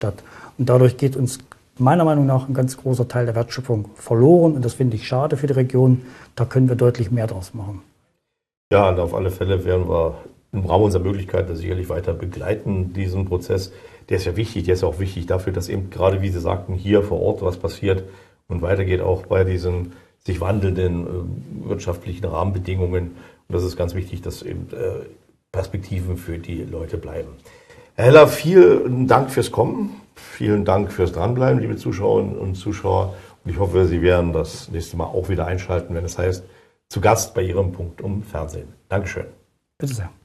statt. Und dadurch geht uns meiner Meinung nach ein ganz großer Teil der Wertschöpfung verloren. Und das finde ich schade für die Region. Da können wir deutlich mehr draus machen. Ja, und auf alle Fälle werden wir im Rahmen unserer Möglichkeiten sicherlich weiter begleiten, diesen Prozess. Der ist ja wichtig, der ist auch wichtig dafür, dass eben gerade, wie Sie sagten, hier vor Ort was passiert und weitergeht auch bei diesen sich wandelnden wirtschaftlichen Rahmenbedingungen. Und das ist ganz wichtig, dass eben Perspektiven für die Leute bleiben. Herr Heller, vielen Dank fürs Kommen, vielen Dank fürs Dranbleiben, liebe Zuschauerinnen und Zuschauer. Und ich hoffe, Sie werden das nächste Mal auch wieder einschalten, wenn es heißt, zu Gast bei Ihrem Punktum Fernsehen. Dankeschön. Bitte sehr.